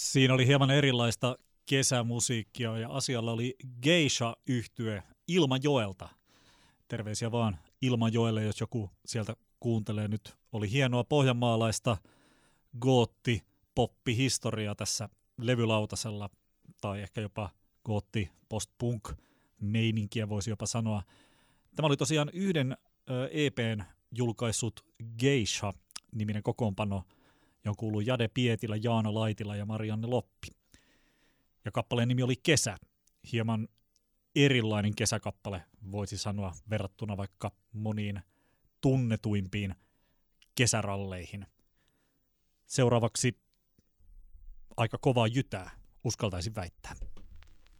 Siinä oli hieman erilaista kesämusiikkia ja asialla oli Geisha-yhtye Ilmajoelta. Terveisiä vaan Ilmajoelle, jos joku sieltä kuuntelee nyt. Oli hienoa pohjanmaalaista gootti poppihistoriaa tässä levylautasella, tai ehkä jopa gootti post-punk meininkiä voisi jopa sanoa. Tämä oli tosiaan yhden EPn julkaissut Geisha-niminen kokoonpano, johon kuuluu Jade Pietilä, Jaana Laitila ja Marianne Loppi. Ja kappaleen nimi oli Kesä. Hieman erilainen kesäkappale, voisi sanoa, verrattuna vaikka moniin tunnetuimpiin kesäralleihin. Seuraavaksi aika kovaa jytää, uskaltaisin väittää.